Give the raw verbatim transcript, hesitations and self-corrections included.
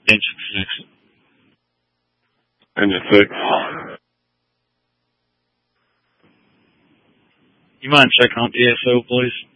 Engine six. Engine six. You mind checking on D S O, please?